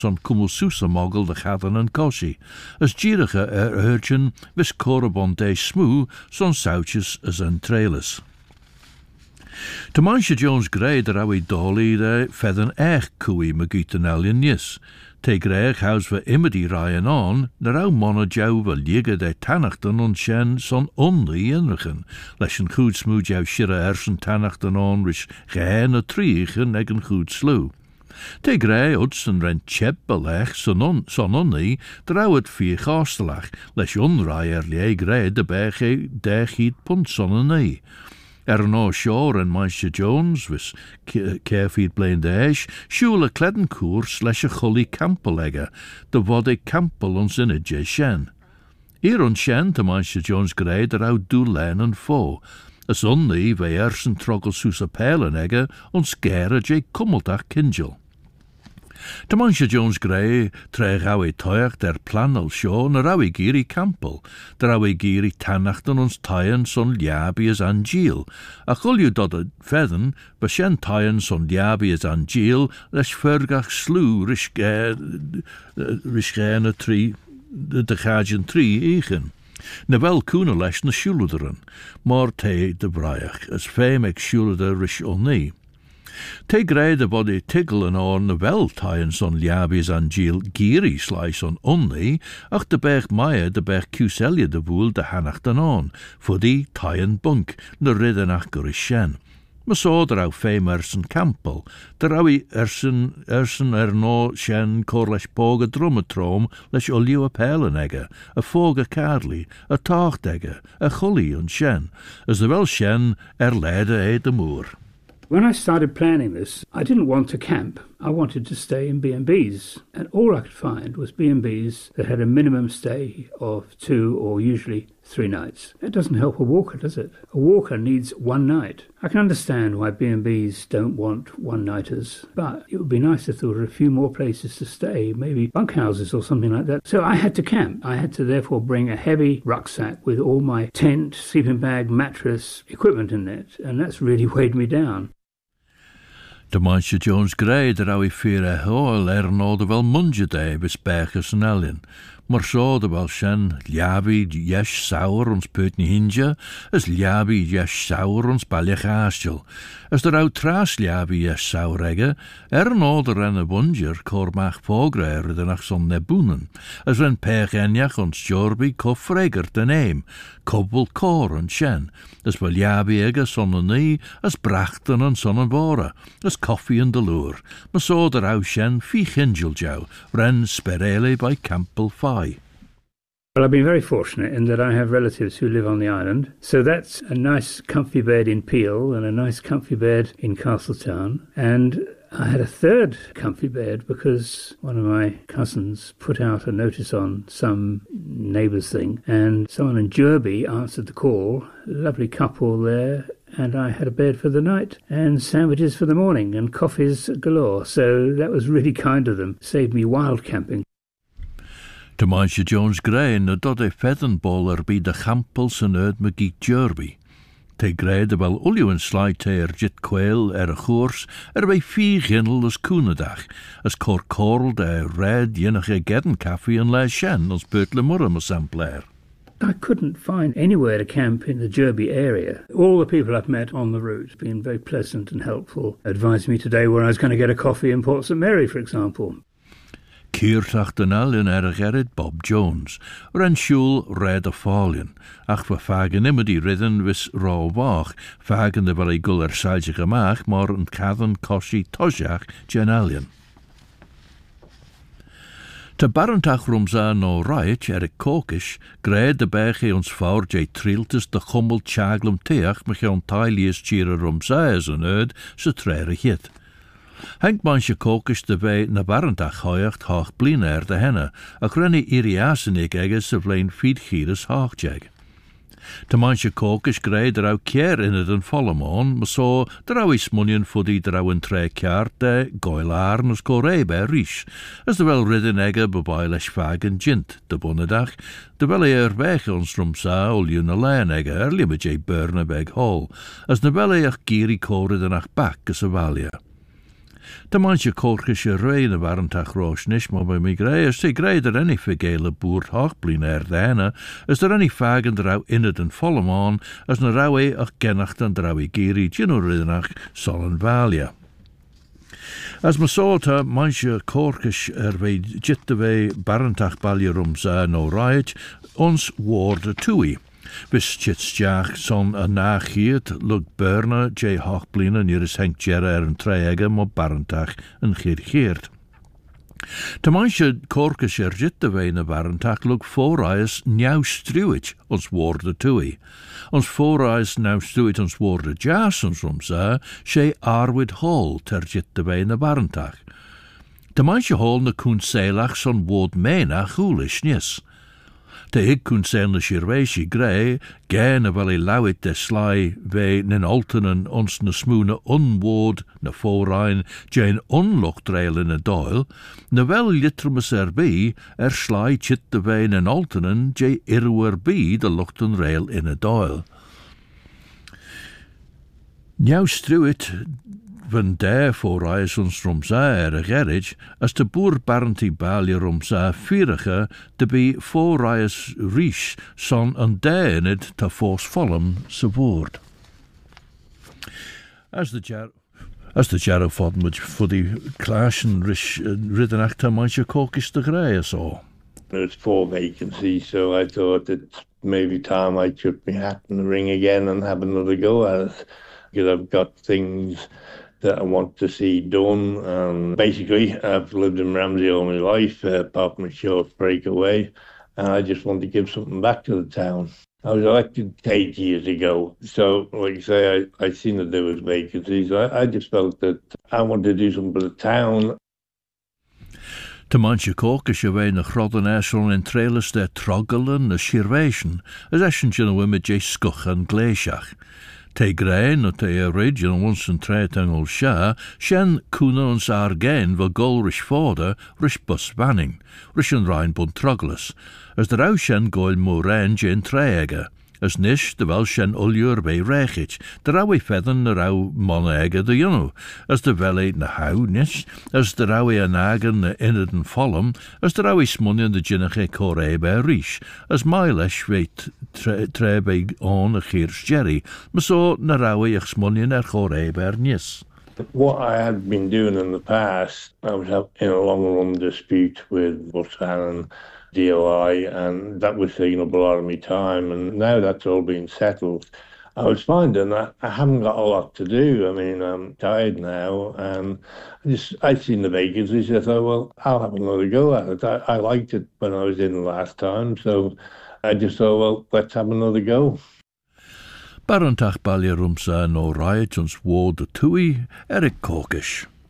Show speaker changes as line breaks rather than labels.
son cumulsusa mogel de chadan and koshi, as gierige urchin vis corabon de smoo son souches as an trailers. To Mansha Jones Gray der awi dolly de feathen cooey maguten alienius. Te greig house we immedi ryan on, der au monna jou we liege de tannachten on shen son only inrigen, leshen goed smoo jou shire ersen tannachten on rish gehene triegen egen goed slew. Te grei odsen ren chep belech son onni, der au het vier gastelach, lesh onraier lie grei de berge dech heat punt son nee. No Shore and Mansha Jones was carefeed blain dash, shule kledden koers lesje chully kampelegger, de wodde kampel ons in het shen. Hier on shen te Mansha Jones grei der au doelen en fo. As onni we ersen trogel susa pelen egger ons gere je kummeltach kinjel. To Mansha Jones Gray treig awe toiach der planel show na awe giri kampel, der awe giri tannachten ons taien son liabi as angiel. A chulju dodde fedden, beshen taien son liabi as angiel, lesh fergach slew rishgene tri, de gajen tri eigen. Na wel koene lesh na shuluderen, maar te de braiach, as fame ek shuluder rish onni. Te grei de body tiggle en or na wel taien son liabis angiel giri slice on onni, ach de berg maie de berg cuselia de woel de hannacht an on, voor die taien bunk, na ridden ach gori shen. Ma so der au fame ersen kampel, der au ersen no shen corlesh poge drummetrom, lesh olio a pelenegge, a foge cardly, a tachtegge, a chully on shen, as de wel shen lede de moor.
When I started planning this, I didn't want to camp. I wanted to stay in B&Bs, and all I could find was B&Bs that had a minimum stay of 2 or usually 3 nights. That doesn't help a walker, does it? A walker needs 1 night. I can understand why B&Bs don't want one-nighters, but it would be nice if there were a few more places to stay, maybe bunkhouses or something like that. So I had to camp. I had to therefore bring a heavy rucksack with all my tent, sleeping bag, mattress, equipment in it, and that's really weighed me down.
De Mansha Jones Gray der au fere hoel no de wel munje de bespergers en elien. Maar zo de wel shen liabi jesh sauer ons peutni hinja, as liabi jesh sauer ons baljegaasjel. As der au tras liabi jesh sauregge, no de renne bunjer kormach pogre de nach son nebunen. As ren pergenjach ons jorbi kofreger de neem, kobbel kor en shen. As wel liabi egge son nee, as brachten en son bora, as koffie en de loer. Maar zo der au shen fi hinjel jou, ren sperele by Campbell Fye.
Well, I've been very fortunate in that I have relatives who live on the island. So that's a nice comfy bed in Peel and a nice comfy bed in Castletown. And I had a third comfy bed because one of my cousins put out a notice on some neighbour's thing, and someone in Derby answered the call. Lovely couple there. And I had a bed for the night and sandwiches for the morning and coffees galore. So that was really kind of them. Saved me wild camping.
To Mansha Jones Gray na dodde feathenballer be de champels en uit McGee Derby. Te grei de wel ulju en sly te jit quail a choors bij 4 ginnel as koenedag, as korl de red jenige gedden caffee en la shen als Bertle Murrum exemplair.
I couldn't find anywhere to camp in the Derby area. All the people I've met on the route have been very pleasant and helpful. Advised me today where I was going to get a coffee in Port St Mary, for example.
Keertach den alien Gerrit Bob Jones, ren shul red a fallen, ach we fagen immer die ridden wis raw wach, fagen de wel guller salje gemacht, maar een kaden koshi tojach gen alien. Te barentach rumza no right kokish, greid de berge ons vaur je triltes de gummel chaglum teach, me on tailies chire rumza is een uit, se trere hit. Henk Mansha kokish de wei na barentach hoiacht hoog bliner de henne, ach renne iriasenik egges se vlein fiedgieres hoogjeg. Te Mansha kokish greid er au kier in het een volle maan, maar so der au is munien voor die der au een 3 jaar de goilaar nos koree bij rish, as de wel ridden egge bebailish vagen jint, de bonnedag, de wel weg ons rumsa olje na lijn egge erlie met je berne beg hol, as de wel giri kore de nach bak as a valia. De manche corcus je reine warentach roos nish, maar bij mij grey is te grey er any vergele boert hoogblien erdijne, is er any vagen drouw in het en volle maan, als een rauwe ach kennacht en drouw giri, gino riddenach, sollen valja. As me soorta manche corcus wij jittewee barentach baljerum no riot, ons woorde tui. Bis chitstjach son a nachiet lug burna jay hochblina niris henk jerra en treege mo barentach en geert. De manche corcus jittewee na barentach lug voorreis nieuw struwit ons woorde tui. Ons voorreis nieuw struwit ons woorde jas ons she arwid hall ter jittewee na barentach. De manche hall na kun seilach son woord mena goelish nis. De ik kun zijn de shirweshi grey, gerne wel lauwit de sly, we nen altenen ons ne smoene onwoord, ne voorrein, jane onlochtreil in a doil, ne wel litrumus erbij, sly chit de we nen altenen, jay irwer bij de lochtenrail in a doil. Nieuw struit, van daar voorreis ons romsa gerrig, als de boer barentie balje romsa vierige, de bij voorreis riche son en daar in het te fors vollem se woord. As de jarro vod met voor die klaasjen riddenach te manche kokis de grey so.
There's 4 vacancies, so I thought it maybe time I should my hat in the ring again and have another go at it. Because I've got things that I want to see done. Basically, I've lived in Ramsey all my life, apart from a short breakaway, and I just want to give something back to the town. I was elected 8 years ago, so like I say, I seen that there was vacancies. I just felt that I wanted to do something for the town.
De manche corcus je wei na grodden eisel en trailers der troggelen na shirweischen, as eschen jyn wimmet jay scuch en gleisiach. Te grein o te original once and treitangol sha, shen kuna ons argen va golrish forder, rish bus vanning, rish en rein bun troglis, as de rau shen goil moren jen treege, as nish de wel shen uljur bei rechich, de rau feathen de rau monege de juno, as de vele na hau nish, as de rau anagen na inned en follum, as de rau smunnion de jinnige corre bei rish, as mylesh weet tre bei on a chirs jerry, maar so na rau smunnion corre bei nis.
What I had been doing in the past, I was in a long-run dispute with Busan and DOI, and that was taking up a lot of my time, and now that's all been settled. I was finding that I haven't got a lot to do. I mean, I'm tired now, and I'd seen the vacancies. I thought, well, I'll have another go at it. I liked it when I was in the last time, so I just thought, well, let's have another go.
Barentach balje rumsa no riot ons woord de tui, Eric Corkish.